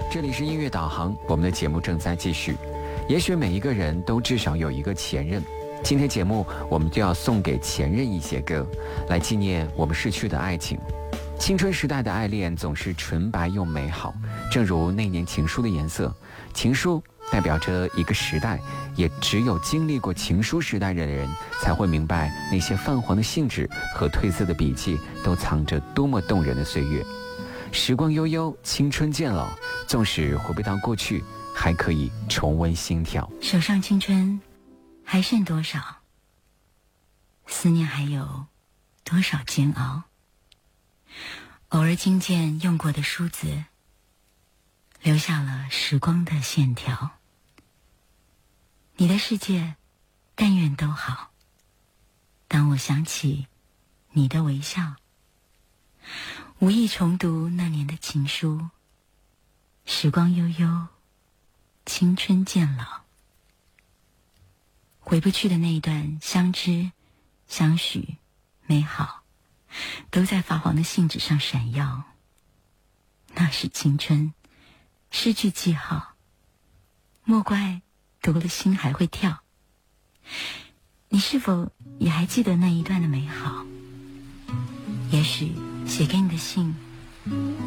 这里是音乐导航，我们的节目正在继续。也许每一个人都至少有一个前任，今天节目我们就要送给前任一些歌，来纪念我们逝去的爱情。青春时代的爱恋总是纯白又美好，正如那年情书的颜色，情书代表着一个时代，也只有经历过情书时代的人才会明白，那些泛黄的信纸和褪色的笔记都藏着多么动人的岁月。时光悠悠，青春渐老，纵使回不到过去，还可以重温心跳。 手上青春还剩多少？思念还有多少煎熬？偶尔惊见用过的梳子，留下了时光的线条。你的世界但愿都好，当我想起你的微笑，无意重读那年的情书，时光悠悠，青春渐老。回不去的那一段相知相许美好，都在发黄的信纸上闪耀。那是青春，失去记号，莫怪读了心还会跳。你是否也还记得那一段的美好？也许写给你的信